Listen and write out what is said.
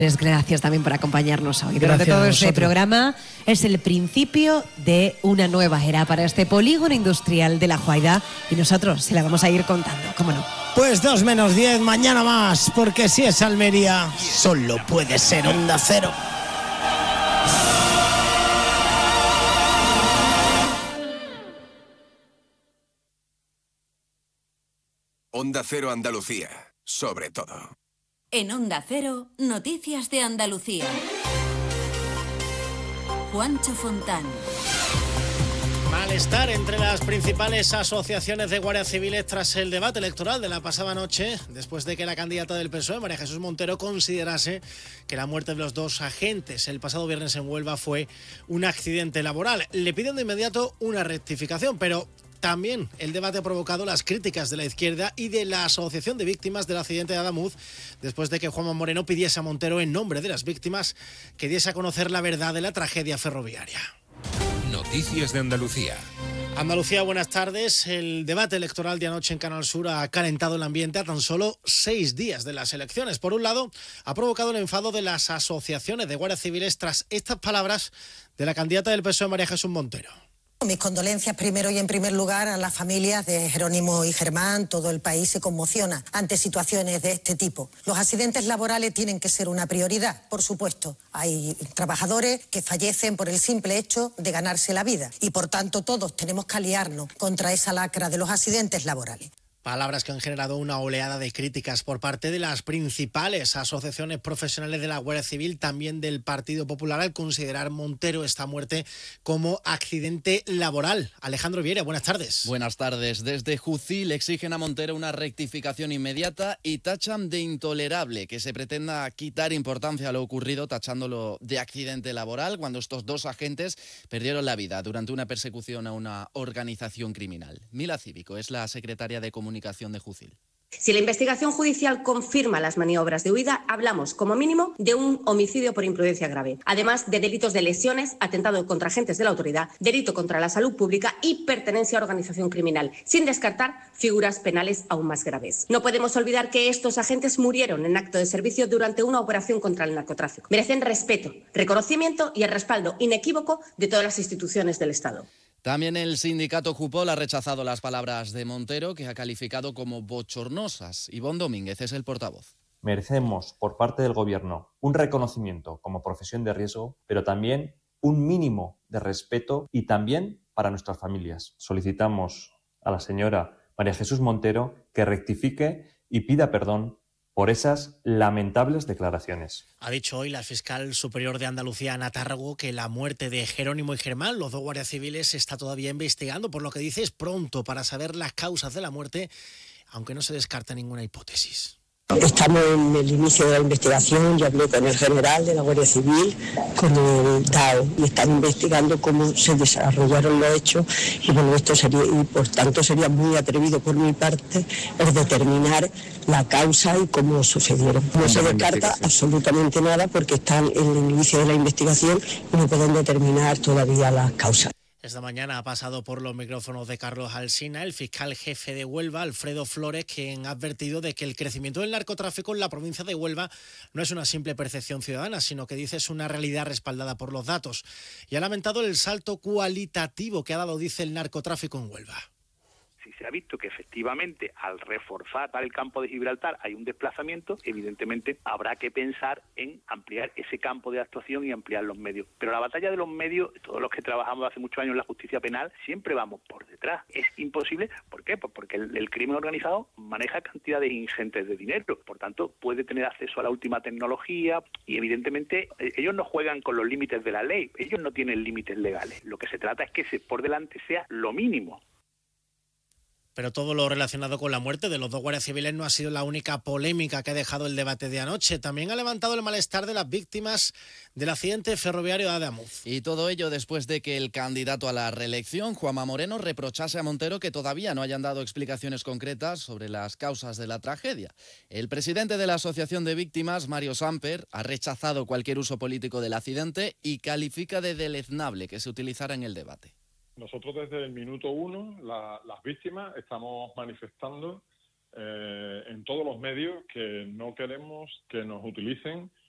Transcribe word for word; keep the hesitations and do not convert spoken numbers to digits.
Gracias también por acompañarnos hoy. Durante Gracias todo a este vosotros. programa es el principio de una nueva era para este polígono industrial de La Juaida y nosotros se la vamos a ir contando, ¿cómo no? Pues dos menos diez, mañana más, porque si es Almería, solo puede ser Onda Cero. Onda Cero Andalucía, sobre todo. En Onda Cero, Noticias de Andalucía. Juancho Fontán. Malestar entre las principales asociaciones de guardias civiles tras el debate electoral de la pasada noche, después de que la candidata del P S O E, María Jesús Montero, considerase que la muerte de los dos agentes el pasado viernes en Huelva fue un accidente laboral. Le piden de inmediato una rectificación, pero también el debate ha provocado las críticas de la izquierda y de la Asociación de Víctimas del Accidente de Adamuz, después de que Juanma Moreno pidiese a Montero, en nombre de las víctimas, que diese a conocer la verdad de la tragedia ferroviaria. Noticias de Andalucía. Andalucía, buenas tardes. El debate electoral de anoche en Canal Sur ha calentado el ambiente a tan solo seis días de las elecciones. Por un lado, ha provocado el enfado de las asociaciones de guardias civiles tras estas palabras de la candidata del P S O E, María Jesús Montero. Mis condolencias primero y en primer lugar a las familias de Jerónimo y Germán. Todo el país se conmociona ante situaciones de este tipo. Los accidentes laborales tienen que ser una prioridad, por supuesto. Hay trabajadores que fallecen por el simple hecho de ganarse la vida y por tanto todos tenemos que aliarnos contra esa lacra de los accidentes laborales. Palabras que han generado una oleada de críticas por parte de las principales asociaciones profesionales de la Guardia Civil, también del Partido Popular, al considerar Montero esta muerte como accidente laboral. Alejandro Viera, buenas tardes. Buenas tardes. Desde Jucil exigen a Montero una rectificación inmediata y tachan de intolerable que se pretenda quitar importancia a lo ocurrido, tachándolo de accidente laboral, cuando estos dos agentes perdieron la vida durante una persecución a una organización criminal. Mila Cívico es la secretaria de Comunicación de Jucil. Si la investigación judicial confirma las maniobras de huida, hablamos, como mínimo, de un homicidio por imprudencia grave, además de delitos de lesiones, atentado contra agentes de la autoridad, delito contra la salud pública y pertenencia a organización criminal, sin descartar figuras penales aún más graves. No podemos olvidar que estos agentes murieron en acto de servicio durante una operación contra el narcotráfico. Merecen respeto, reconocimiento y el respaldo inequívoco de todas las instituciones del Estado. También el sindicato Jupol ha rechazado las palabras de Montero, que ha calificado como bochornosas. Ivonne Domínguez es el portavoz. Merecemos por parte del Gobierno un reconocimiento como profesión de riesgo, pero también un mínimo de respeto y también para nuestras familias. Solicitamos a la señora María Jesús Montero que rectifique y pida perdón por esas lamentables declaraciones. Ha dicho hoy la fiscal superior de Andalucía, Ana Tárrago, que la muerte de Jerónimo y Germán, los dos guardias civiles, se está todavía investigando, por lo que dice es pronto para saber las causas de la muerte, aunque no se descarta ninguna hipótesis. Estamos en el inicio de la investigación. Yo hablé con el general de la Guardia Civil, con el D A O, y están investigando cómo se desarrollaron los hechos y bueno, esto sería, y por tanto sería muy atrevido por mi parte el determinar la causa y cómo sucedieron. No se descarta absolutamente nada porque están en el inicio de la investigación y no pueden determinar todavía las causas. Esta mañana ha pasado por los micrófonos de Carlos Alsina el fiscal jefe de Huelva, Alfredo Flores, quien ha advertido de que el crecimiento del narcotráfico en la provincia de Huelva no es una simple percepción ciudadana, sino que dice es una realidad respaldada por los datos. Y ha lamentado el salto cualitativo que ha dado, dice, el narcotráfico en Huelva. Si se ha visto que efectivamente al reforzar el campo de Gibraltar hay un desplazamiento, evidentemente habrá que pensar en ampliar ese campo de actuación y ampliar los medios. Pero la batalla de los medios, todos los que trabajamos hace muchos años en la justicia penal, siempre vamos por detrás. Es imposible, ¿por qué? Pues porque el, el crimen organizado maneja cantidades ingentes de dinero, por tanto puede tener acceso a la última tecnología y evidentemente ellos no juegan con los límites de la ley, ellos no tienen límites legales. Lo que se trata es que se, por delante sea lo mínimo. Pero todo lo relacionado con la muerte de los dos guardias civiles no ha sido la única polémica que ha dejado el debate de anoche. También ha levantado el malestar de las víctimas del accidente ferroviario de Adamuz. Y todo ello después de que el candidato a la reelección, Juanma Moreno, reprochase a Montero que todavía no hayan dado explicaciones concretas sobre las causas de la tragedia. El presidente de la Asociación de Víctimas, Mario Samper, ha rechazado cualquier uso político del accidente y califica de deleznable que se utilizara en el debate. Nosotros desde el minuto uno, la, las víctimas, estamos manifestando eh, en todos los medios que no queremos que nos utilicen